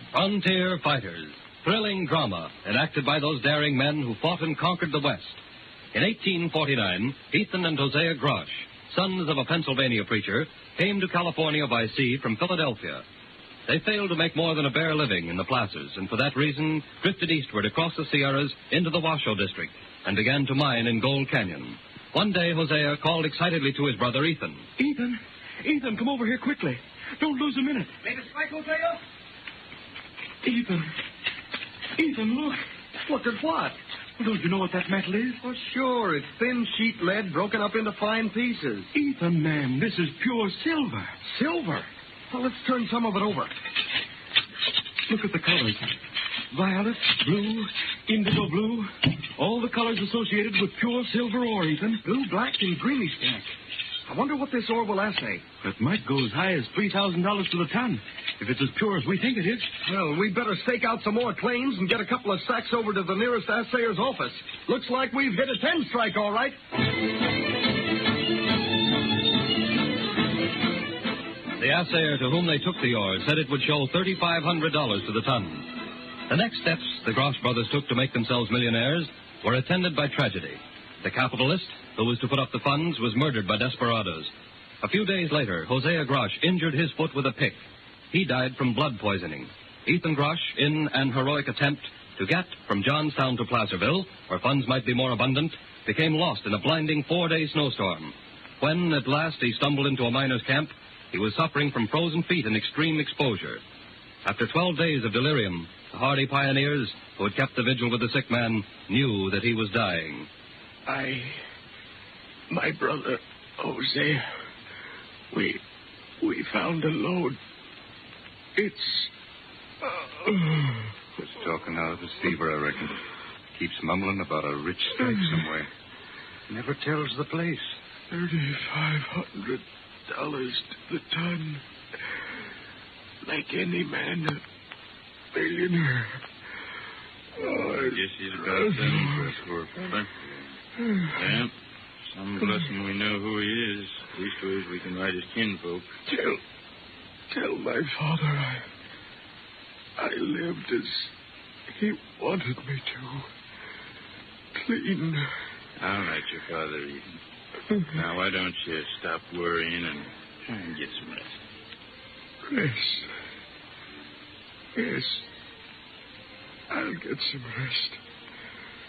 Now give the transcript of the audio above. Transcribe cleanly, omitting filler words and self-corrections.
Frontier Fighters. Thrilling drama enacted by those daring men who fought and conquered the West. In 1849, Ethan and Hosea Grosh, sons of a Pennsylvania preacher, came to California by sea from Philadelphia. They failed to make more than a bare living in the plazas, and for that reason drifted eastward across the Sierras into the Washoe district and began to mine in Gold Canyon. One day, Hosea called excitedly to his brother Ethan. Ethan, come over here quickly. Don't lose a minute. Made a strike, Hosea? Ethan, look. Look at what? Don't you know what that metal is? Oh, sure. It's thin sheet lead broken up into fine pieces. Ethan, man, this is pure silver. Silver? Well, let's turn some of it over. Look at the colors. Violet, blue, indigo blue. All the colors associated with pure silver ore, Ethan. Blue, black, and greenish black. I wonder what this ore will assay. It might go as high as $3,000 to the ton, if it's as pure as we think it is. Well, we'd better stake out some more claims and get a couple of sacks over to the nearest assayer's office. Looks like we've hit a 10 strike, all right. The assayer to whom they took the ore said it would show $3,500 to the ton. The next steps the Grosh brothers took to make themselves millionaires were attended by tragedy. The capitalist, who was to put up the funds, was murdered by desperadoes. A few days later, Hosea Grosh injured his foot with a pick. He died from blood poisoning. Ethan Grosh, in an heroic attempt to get from Johnstown to Placerville, where funds might be more abundant, became lost in a blinding 4-day snowstorm. When, at last, he stumbled into a miner's camp, he was suffering from frozen feet and extreme exposure. After 12 days of delirium, the hardy pioneers who had kept the vigil with the sick man knew that he was dying. My brother, Hosea, we found a load. It's talking out of his fever, I reckon. Keeps mumbling about a rich strike somewhere. Never tells the place. $3,500 to the ton. Like any man, a millionaire. I guess he's about done for us, Fred. Yeah, some blessing we know who he is. Leastways, we can write his kinfolk. Tell my father I lived as he wanted me to. Clean. All right, your father, Ethan. Now, why don't you stop worrying and try and get some rest? Rest? Yes. I'll get some rest.